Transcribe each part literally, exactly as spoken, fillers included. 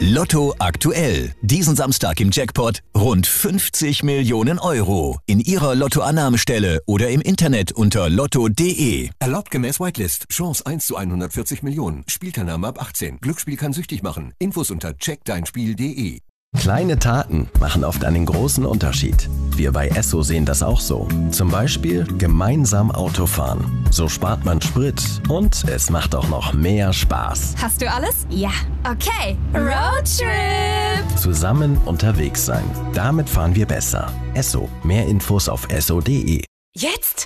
Lotto aktuell. Diesen Samstag im Jackpot rund fünfzig Millionen Euro. In Ihrer Lottoannahmestelle oder im Internet unter lotto punkt de. Erlaubt gemäß Whitelist. Chance eins zu hundertvierzig Millionen. Spielteilnahme ab achtzehn. Glücksspiel kann süchtig machen. Infos unter check dein spiel punkt de. Kleine Taten machen oft einen großen Unterschied. Wir bei Esso sehen das auch so. Zum Beispiel gemeinsam Autofahren. So spart man Sprit und es macht auch noch mehr Spaß. Hast du alles? Ja. Okay. Roadtrip! Zusammen unterwegs sein. Damit fahren wir besser. Esso. Mehr Infos auf esso punkt de. Jetzt?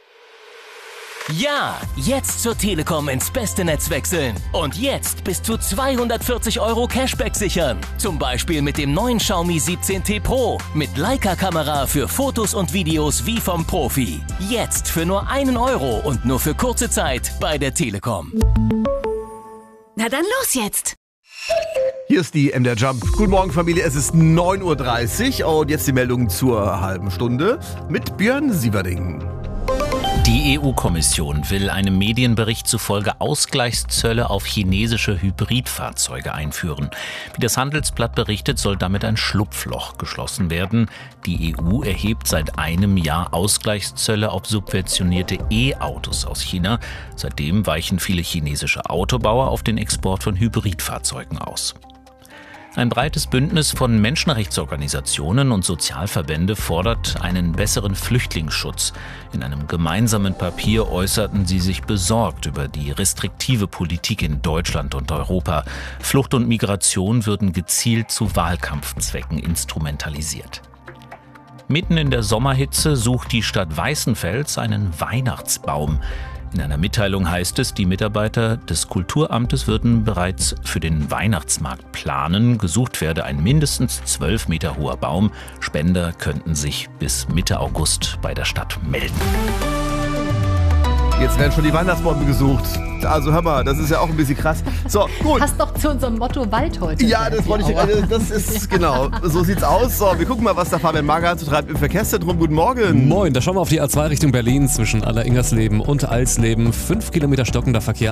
Ja, jetzt zur Telekom ins beste Netz wechseln. Und jetzt bis zu zweihundertvierzig Euro Cashback sichern. Zum Beispiel mit dem neuen Xiaomi siebzehn T Pro. Mit Leica-Kamera für Fotos und Videos wie vom Profi. Jetzt für nur einen Euro und nur für kurze Zeit bei der Telekom. Na dann los jetzt! Hier ist die M D R Jump. Guten Morgen, Familie. Es ist neun Uhr dreißig und jetzt die Meldung zur halben Stunde mit Björn Sieverding. Die E U-Kommission will einem Medienbericht zufolge Ausgleichszölle auf chinesische Hybridfahrzeuge einführen. Wie das Handelsblatt berichtet, soll damit ein Schlupfloch geschlossen werden. Die E U erhebt seit einem Jahr Ausgleichszölle auf subventionierte E-Autos aus China. Seitdem weichen viele chinesische Autobauer auf den Export von Hybridfahrzeugen aus. Ein breites Bündnis von Menschenrechtsorganisationen und Sozialverbände fordert einen besseren Flüchtlingsschutz. In einem gemeinsamen Papier äußerten sie sich besorgt über die restriktive Politik in Deutschland und Europa. Flucht und Migration würden gezielt zu Wahlkampfzwecken instrumentalisiert. Mitten in der Sommerhitze sucht die Stadt Weißenfels einen Weihnachtsbaum. In einer Mitteilung heißt es, die Mitarbeiter des Kulturamtes würden bereits für den Weihnachtsmarkt planen. Gesucht werde ein mindestens zwölf Meter hoher Baum. Spender könnten sich bis Mitte August bei der Stadt melden. Jetzt werden schon die Weihnachtsbäume gesucht. Also hör mal, das ist ja auch ein bisschen krass. So, gut. Passt doch zu unserem Motto Wald heute. Ja, das wollte ich gerade. Das ist genau. So sieht's aus. So, wir gucken mal, was der Fabian Mager zu treibt im Verkehrszentrum. Guten Morgen. Moin, da schauen wir auf die A zwei Richtung Berlin zwischen Aller-Ingersleben und Alsleben. Fünf Kilometer stockender Verkehr.